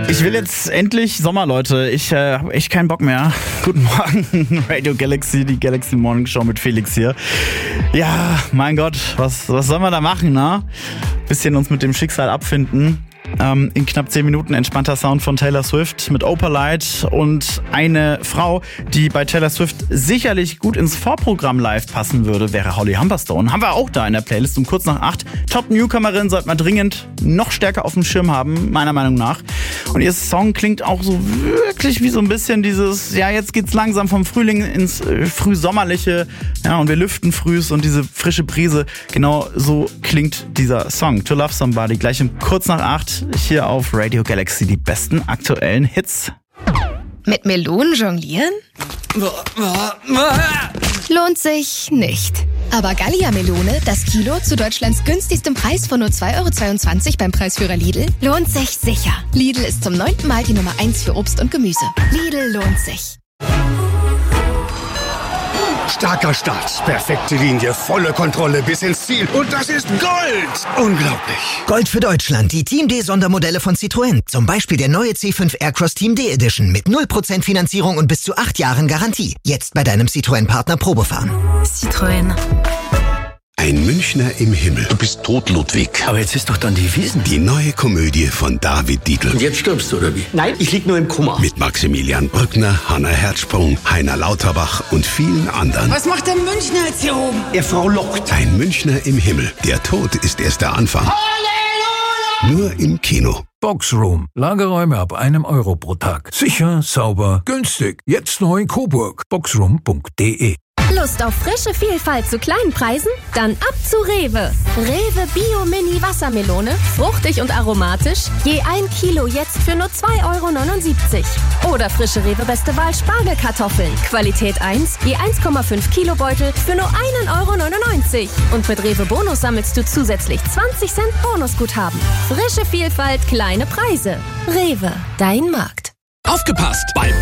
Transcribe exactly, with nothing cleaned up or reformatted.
Ich will jetzt endlich Sommer, Leute. Ich äh, habe echt keinen Bock mehr. Guten Morgen, Radio Galaxy, die Galaxy Morning Show mit Felix hier. Ja, mein Gott, was, was sollen wir da machen, ne? Bisschen uns mit dem Schicksal abfinden. Ähm, in knapp zehn Minuten entspannter Sound von Taylor Swift mit Opalite und eine Frau, die bei Taylor Swift sicherlich gut ins Vorprogramm live passen würde, wäre Holly Humberstone. Haben wir auch da in der Playlist um kurz nach acht. Top-Newcomerin, sollte man dringend noch stärker auf dem Schirm haben, meiner Meinung nach. Und ihr Song klingt auch so wirklich wie so ein bisschen dieses, ja, jetzt geht's langsam vom Frühling ins äh, Frühsommerliche, ja, und wir lüften frühs und diese frische Brise. Genau so klingt dieser Song. To Love Somebody, gleich um kurz nach acht. Hier auf Radio Galaxy die besten aktuellen Hits. Mit Melonen jonglieren? Lohnt sich nicht. Aber Gallia-Melone, das Kilo zu Deutschlands günstigstem Preis von nur zwei Euro zweiundzwanzig beim Preisführer Lidl, lohnt sich sicher. Lidl ist zum neunten Mal die Nummer eins für Obst und Gemüse. Lidl lohnt sich. Starker Start, perfekte Linie, volle Kontrolle bis ins Ziel. Und das ist Gold! Unglaublich. Gold für Deutschland, die Team D-Sondermodelle von Citroën. Zum Beispiel der neue C fünf Aircross Team D Edition mit null Prozent Finanzierung und bis zu acht Jahren Garantie. Jetzt bei deinem Citroën-Partner Probefahren. Citroën. Ein Münchner im Himmel. Du bist tot, Ludwig. Aber jetzt ist doch dann die Wiesn. Die neue Komödie von David Dietl. Und jetzt stirbst du, oder wie? Nein, ich lieg nur im Koma. Mit Maximilian Brückner, Hanna Herzsprung, Heiner Lauterbach und vielen anderen. Was macht der Münchner jetzt hier oben? Er Frau lockt. Ein Münchner im Himmel. Der Tod ist erst der Anfang. Halleluja! Nur im Kino. Boxroom. Lagerräume ab einem Euro pro Tag. Sicher, sauber, günstig. Jetzt neu in Coburg. boxroom punkt de. Lust auf frische Vielfalt zu kleinen Preisen? Dann ab zu Rewe. Rewe Bio Mini Wassermelone, fruchtig und aromatisch, je ein Kilo jetzt für nur zwei Euro neunundsiebzig. Oder frische Rewe Beste Wahl Spargelkartoffeln, Qualität eins, je eins Komma fünf Kilo Beutel für nur ein Euro neunundneunzig. Und mit Rewe Bonus sammelst du zusätzlich zwanzig Cent Bonusguthaben. Frische Vielfalt, kleine Preise. Rewe, dein Markt. Aufgepasst! Beim